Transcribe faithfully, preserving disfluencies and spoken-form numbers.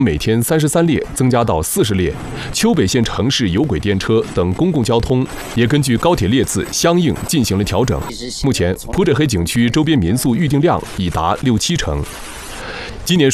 每天三十三列增加到四十列，丘北县城市有轨电车等公共交通也根据高铁列次相应进行了调整。目前，普者黑景区周边民宿预订量已达六七成。今年